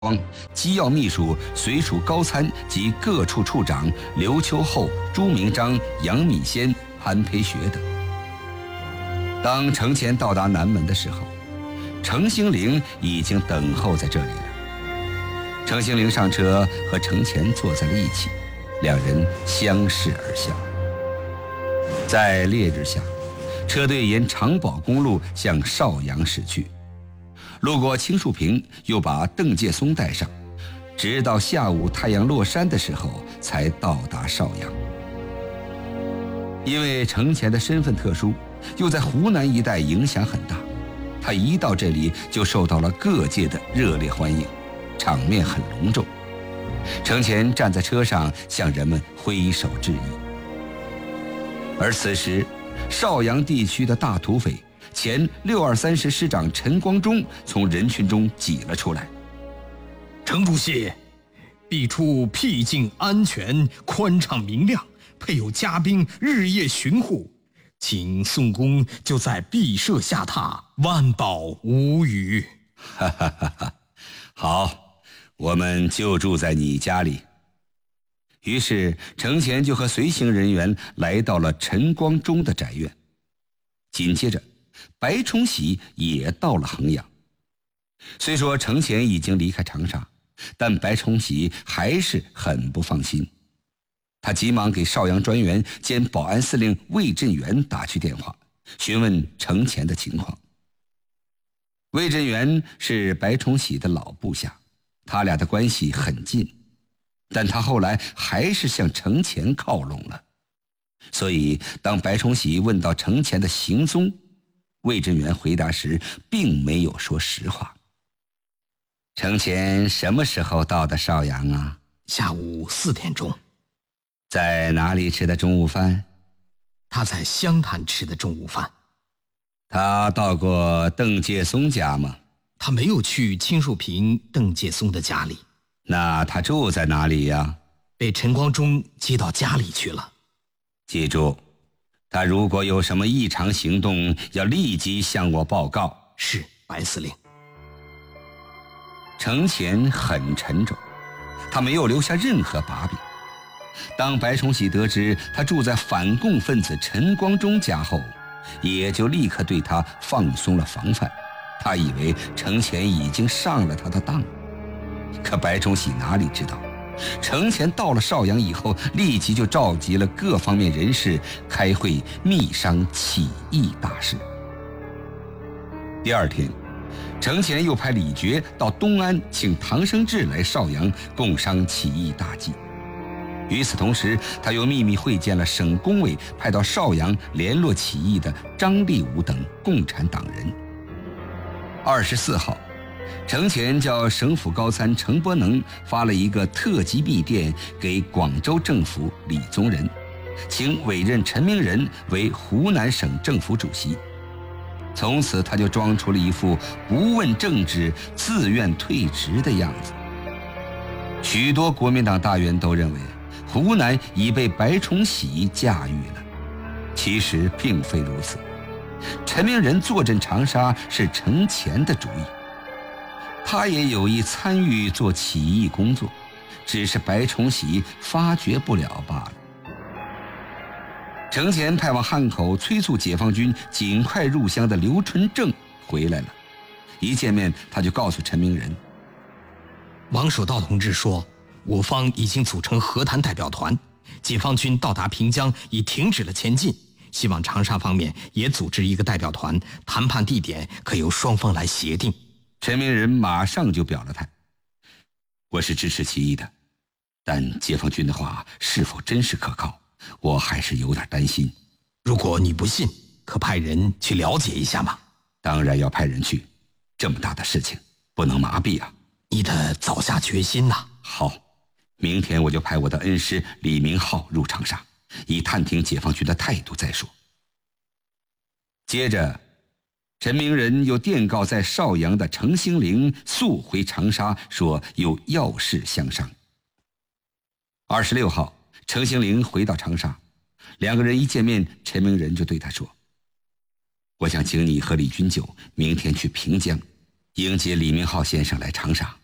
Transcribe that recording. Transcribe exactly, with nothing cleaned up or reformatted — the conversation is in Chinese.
光机要秘书、随署高参及各处处长刘秋厚、朱明章、杨敏先、韩培学等。当程潜到达南门的时候，程兴龄已经等候在这里了。程兴龄上车，和程潜坐在了一起，两人相视而笑。在烈日下，车队沿长保公路向邵阳驶去。路过青树坪，又把邓介松带上，直到下午太阳落山的时候才到达邵阳。因为程潜的身份特殊，又在湖南一带影响很大，他一到这里就受到了各界的热烈欢迎，场面很隆重。程潜站在车上向人们挥手致意。而此时邵阳地区的大土匪前六二三师师长陈光忠从人群中挤了出来。 程主席，敝处僻静安全，宽敞明亮，配有家兵日夜巡护，请宋公就在敝舍下榻，万保无虞。 哈哈哈哈，好，我们就住在你家里。于是程潜就和随行人员来到了陈光忠的宅院。紧接着白崇禧也到了衡阳。虽说程潜已经离开长沙，但白崇禧还是很不放心。他急忙给邵阳专员兼保安司令魏振元打去电话，询问程潜的情况。魏振元是白崇禧的老部下，他俩的关系很近，但他后来还是向程潜靠拢了。所以当白崇禧问到程潜的行踪，魏振元回答时并没有说实话。程潜什么时候到的邵阳啊？ 下午四点钟。 在哪里吃的中午饭？ 他在湘潭吃的中午饭。 他到过邓介松家吗？ 他没有去青树坪邓介松的家里。 那他住在哪里呀？ 被陈光忠接到家里去了。 记住，他如果有什么异常行动，要立即向我报告。 是，白司令。 程潜很沉重，他没有留下任何把柄。当白崇禧得知他住在反共分子陈光忠家后，也就立刻对他放松了防范。他以为程潜已经上了他的当。可白崇禧哪里知道，程潜到了邵阳以后，立即就召集了各方面人士开会密商起义大事。第二天，程潜又派李傕到东安请唐生智来邵阳共商起义大计。与此同时，他又秘密会见了省工委派到邵阳联络起义的张立武等共产党人。二十四号，程潜叫省府高参程伯能发了一个特级密电给广州政府李宗仁，请委任陈明仁为湖南省政府主席。从此他就装出了一副不问政治、自愿退职的样子。许多国民党大员都认为湖南已被白崇禧驾驭了，其实并非如此。陈明仁坐镇长沙是程潜的主意，他也有意参与做起义工作，只是白崇禧发觉不了罢了。程潜派往汉口催促解放军尽快入湘的刘春正回来了，一见面他就告诉陈明仁， 王守道同志说，我方已经组成和谈代表团，解放军到达平江已停止了前进，希望长沙方面也组织一个代表团，谈判地点可由双方来协定。 陈明仁马上就表了态，我是支持起义的，但解放军的话是否真实可靠，我还是有点担心。 如果你不信，可派人去了解一下吗？ 当然要派人去，这么大的事情不能麻痹啊。 你得早下决心呐。 好，明天我就派我的恩师李明浩入长沙，以探听解放军的态度再说。接着陈明仁又电告在邵阳的程兴龄速回长沙，说有要事相商。二十六号，程兴龄回到长沙，两个人一见面，陈明仁就对他说，我想请你和李君九明天去平江，迎接李明浩先生来长沙。